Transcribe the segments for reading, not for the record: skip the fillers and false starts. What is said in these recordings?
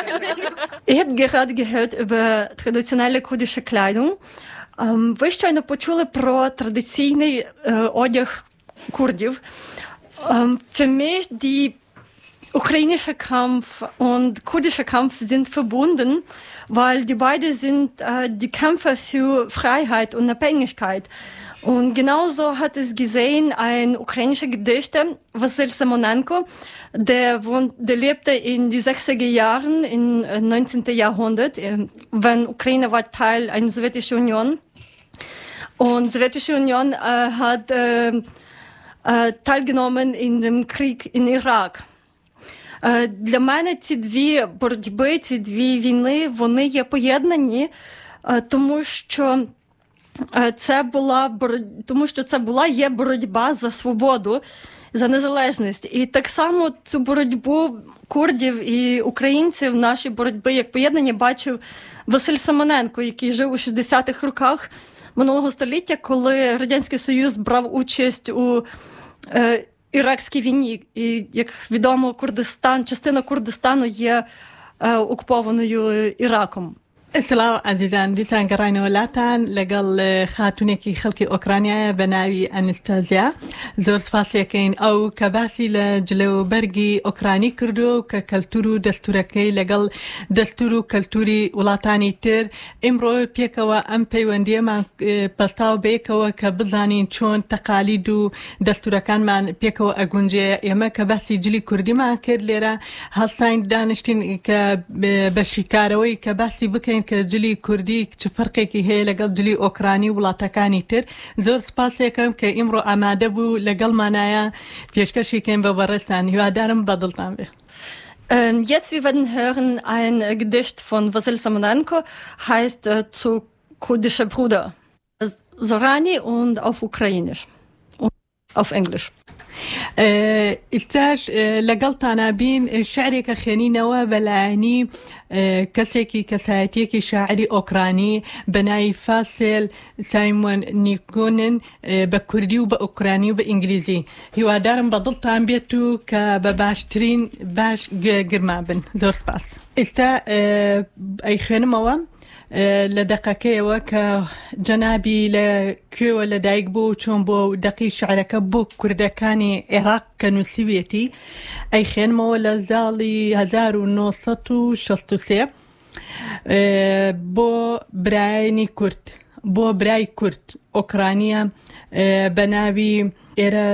Ich habe gerade gehört über traditionelle kurdische Kleidung. Ви щойно почули про традиційний одяг курдів. Für mich die ukrainische Kampf und kurdische Kampf sind verbunden, weil die beide sind die Kämpfer für Freiheit und Unabhängigkeit. Und genauso hat es gesehen ein ukrainischer Gedichter, Wassil Simonenko, der lebte in die 60er Jahren im 19. Jahrhundert, wenn Ukraine war Teil einer Sowjetischen Union. Und die Sowjetische Union hat teilgenommen in dem Krieg in Irak. Для мене ці дві боротьби, ці дві війни, вони є поєднані, тому що це була є боротьба за свободу, за незалежність. І так само цю боротьбу курдів і українців в нашій боротьбі як поєднання бачив Василь Симоненко, який жив у 60-х роках минулого століття, коли Радянський Союз брав участь у іракській війні. І, як відомо, частина Курдистану є окупованою Іраком. سلام عزیزان دیسان گەڕاینەوە لاتان لەگەڵ خاتونێکی خەڵکی ئۆکرانیا بە ناوی ئەنستازیا زۆر سپاسیەکەین ئەو کە باسی لە جلەوبەرگی ئۆکرانی کردو کە کەلتور و دەستورەکەی لەگەڵ دەستور و کەلتوری وڵاتانی تر ئێمڕۆ پێکەوە ئەم پەیوەندیەمان پەستاو بەیەکەوە کە بزانین چۆن تەقالید و دەستورەکانمان پێکەوە ئەگونجێ ئێمە کە باسی جلی کوردیمان کرد لێرە هەڵساین دانیشتین کە بە شیکارەوەی کە باسی بکەین کە جلی کوردی چ فەرقێکی هەیە لەگەڵ جلی ئۆکرانی وڵاتەکانی تر زۆر سپاسێکم کە ئیمڕۆ ئامادە بوو لەگەڵمانایە پێشکەشێکین بە بەڕێستان هیوادارم بەدڵتان بێ. Jetzt wir werden hören ein Gedicht von Wassil Simonenko, heißt zu kurdische Bruder. Zorani und auf Ukrainisch und auf Englisch. ئستاش لەگەڵتانە بین شعرێکە خوێنینەوە بەلایەنی کەسێکی کەسایەتیەکی شاعری ئۆکرانی بە ناوی فاسێل سایمۆن نیکۆنن بە کوردی و بە ئۆکرانی و بە ئینگلیزی هیوادارم بەدڵتان بێت و کە بە باشترین باش گرما بن. زۆر سپاس. ئێستا ئەی خوێنمەوە لە دەقەکەیەوە کە جەنابی لە کوێوە لەدایک بوو چۆن بۆ دەقی شعرەکە بۆ کوردەکانی عێراق کە نووسیوێتی ئەی خوێنمەوە لە زاڵی 1963 بۆ برایانی کورد بۆ برای کورد ئۆکرانیە بە ناوی ئێرە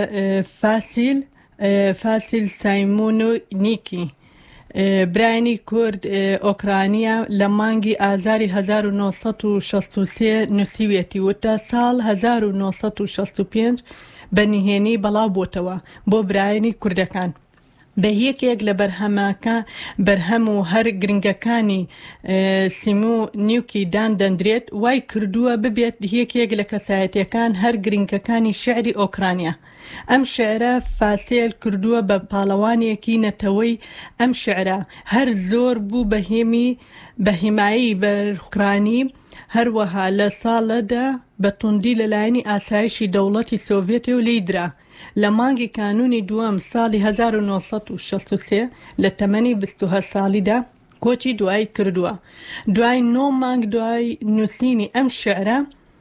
فاسیل سایمۆنیکی برایانی کورد ئۆکرانیا لە مانگی ئازاری 1963 نووسیوێتی و تا ساڵ 1965 بەنهێنی بەڵاو بۆتەوە بۆ برایانی کوردەکان بە یەکێک لە بەرهەم و هەر گرنگەکانی سیمو نیوکی دان دەندرێت وای کردووە ببێت یەکێک لە کەسایەتیەکان هەر گرنگەکانی شعری ئۆکرانیا. ئەم شعرە فاسێل کردووە بە پاڵەوانێکی نەتەوەی ئەم شعرە هەر زۆر بوو بە هیمایی بەرخرانی هەروەها لە ساڵەدا بە توندی لەلایەنی ئاسایشی دەوڵەتی سۆڤێتی و لیدرا لە مانگی کانونی دووەم ساڵی 1963 لە تەمەنی 28 ساڵیدا کۆچی دوایی کردووە. دوای 9 مانگ دوای نووسینی ئەم شعرە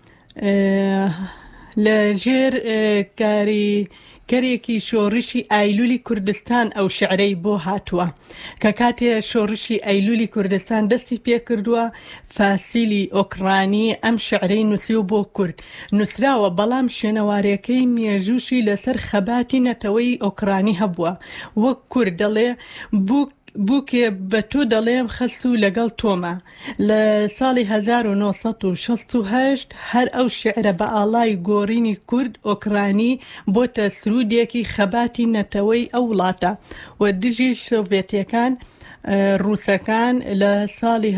لە ژێر کارێکی شۆڕشی ئایلولی کوردستان ئەو شعرەی بۆ هاتووە کە کاتێ شۆڕشی ئایلولی کوردستان دەستی پێ کردووە فاسیلی ئۆکرانی ئەم شعرەی نووسیو بۆ کورد نووسراوە بەڵام شوێنەوارەکەی مێژوشی لەسەر خەباتی نەتەوەی ئۆکرانی هەبووە وەک کورد دەڵێ بووکێ بە تۆ دەڵێم خەست و لەگەڵ تۆمە. لە ساڵی 1968 هەر ئەو شعرە بە ئاڵای گۆڕینی کورد ئۆکرانی بۆتە سرودێکی خەباتی نەتەوەی ئەو وڵاتە و دژی سۆڤێتیەکان ڕووسەکان لە ساڵی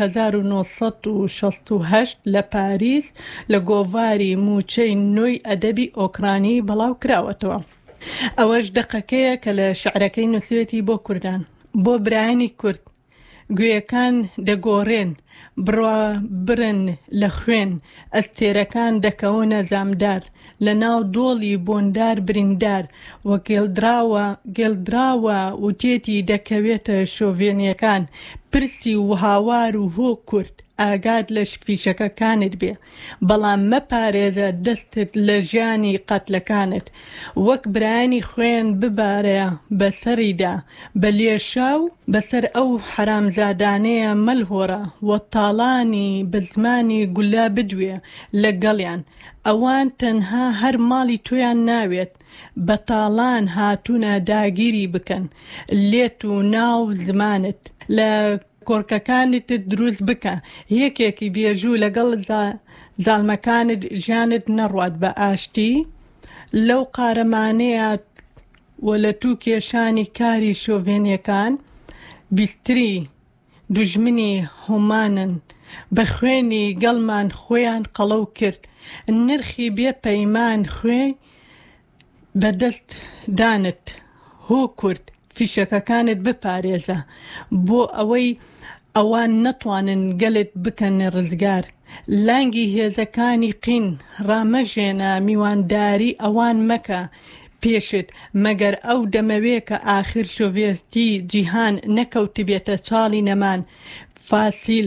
1968 لە پاریس لە گۆڤاری موچەی نۆی ئەدەبی ئۆکرانی بەڵاو کراوەتەوە. ئەوەش دەقەکەیە کە لە شعرەکەی نووسێتی بۆ کوردان بۆ برایانی کورد گوێەکان دەگۆڕێن بڕوا برن لە خوێن ئەستێرەکان دەکەونە زامدار لە ناو دۆڵی بۆندار بریندار وە گێڵدراوە و تێتی دەکەوێتە شۆڤێنیەکان پرسی و هاوار و هۆ کورد ئاگاد لە فیشەکەکانت بێ بەڵام مەپارێزە دەستت لە ژیانی قەتلەکانت وەک برانی خوێن ببارە بەسەریدا بە لێشاو بەسەر ئەو حرامزادانەیە مەلهۆڕە وە تاڵانی بە زمانی گولا بدوێ لەگەڵیان ئەوان تەنها هەر ماڵی تۆیان ناوێت بە تاڵان هاتوونە داگیری بکەن لێت و ناو زمانت لە کۆرکەکانت دروست بکە یەکێکی بێژوو لەگەڵ زاڵمەکانت ژیانت نەڕوات بە ئاشتی لەو قارەمانەیە و لە تو کێشانی کاری شۆڤێنیەکان بیستری دوژمنی هۆمانن بە خوێنی گەڵمان خۆیان قەڵەو کرد نرخی بێ پەیمان خوێ بەدەست دانت هۆ کورد فیشەکەکانت بپارێزە بۆ ئەوەی ئەوان نەتوانن گەلت بکەن ڕزگار لانگی هێزەکانی قین ڕامەژێنە میوانداری ئەوان مەکە پێشت مەگەر ئەو دەمەوێ کە ئاخر شۆڤێتی جیهان نەکەوت بێتە چاڵی نەمان فاسیل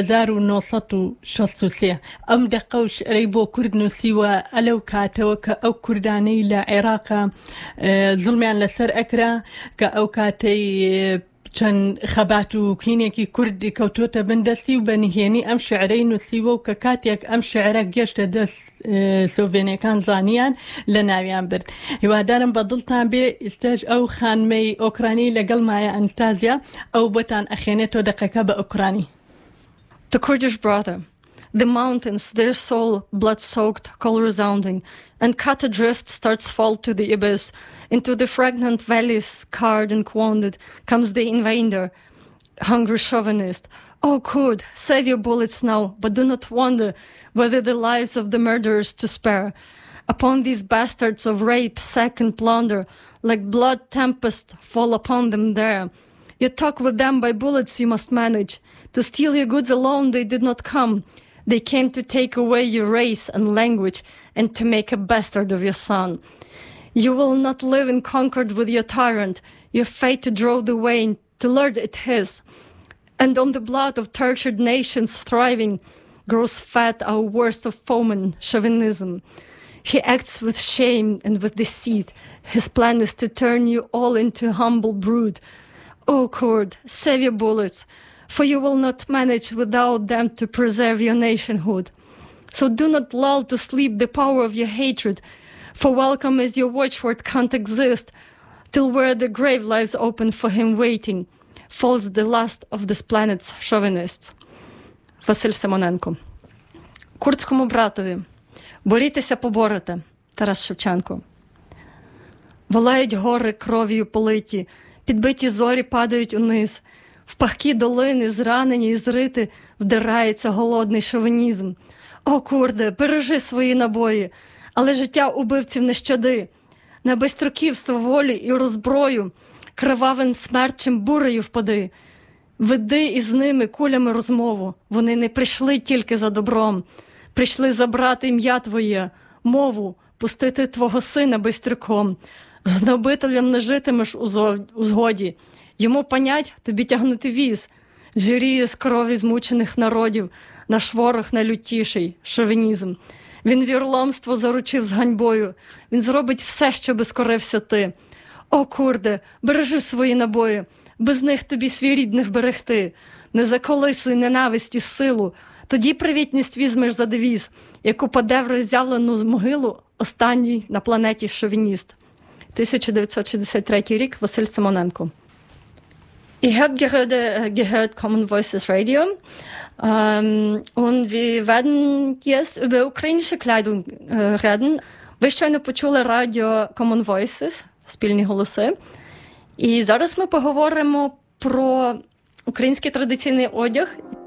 1963 ئەم دەقە و شعرەی بۆ کورد نووسیوە ئەلەو کاتەوە کە ئەو کوردانەی لە عێراقا زڵمیان لەسەر ئەکرا کە ئەو کاتەی چەند خەبات و کینێکی کوردی کەوتۆتە بندەستی و بەنهێنی ئەم شعرەی نووسیوە و کە کاتێک ئەم شعرە گەشتە دەست سۆڤێنیەکان زانیان لە ناویان برد هیوادارم بە دڵتان بێ ئێستاش ئەو خانمەی ئۆکرانی لەگەڵ مایە ئەنستازیا ئەو بۆتان ئەخێنێتەوە دەقەکە بە ئۆکرانی. The Kurdish brother, the mountains, their soul blood-soaked, call-resounding, and cut adrift starts fall to the abyss. Into the fragrant valleys, scarred and wounded, comes the invader, hungry chauvinist. Oh, Kurd, save your bullets now, but do not wonder whether the lives of the murderers to spare. Upon these bastards of rape, sack, and plunder, like blood tempest, fall upon them there. Yet talk with them by bullets you must manage. To steal your goods alone they did not come. They came to take away your race and language and to make a bastard of your son. You will not live in concord with your tyrant, your fate to draw the wain, to lord it his. And on the blood of tortured nations thriving grows fat our worst of foemen, chauvinism. He acts with shame and with deceit. His plan is to turn you all into humble brood. O Kurd, save your bullets, for you will not manage without them to preserve your nationhood. So do not lull to sleep the power of your hatred, for welcome is your watchword can't exist, till where the grave lies open for him waiting, falls the last of this planet's chauvinists. Василь Симоненко. Курдському братові. Борітеся, поборете. Тарас Шевченко. Волають гори кров'ю политі, підбиті зорі падають униз. В пахкі долини, зранені і зрити, вдирається голодний шовінізм. О, курде, бережи свої набої, але життя убивців не щади. На безстроківство волі і розброю, кривавим смерчем бурею впади. Веди із ними кулями розмову, вони не прийшли тільки за добром. Прийшли забрати ім'я твоє, мову, пустити твого сина бистрюком. З гнобителем не житимеш у згоді, йому панять тобі тягнути віз. Жиріє з крові змучених народів, наш ворог найлютіший – шовінізм. Він вірломство заручив з ганьбою, він зробить все, щоби скорився ти. О, курде, бережи свої набої, без них тобі свій рід не вберегти. Не заколисуй ненависті силу, тоді привітність візьмеш за девіз, як упаде в роззявлену могилу останній на планеті шовініст. 1963 рік, Василь Симоненко. Ihr habt gerade gehört Common Voices Radio und wir werden jetzt über ukrainische Kleidung reden. Ви щойно почули радіо Common Voices, спільні голоси. І зараз ми поговоримо про український традиційний одяг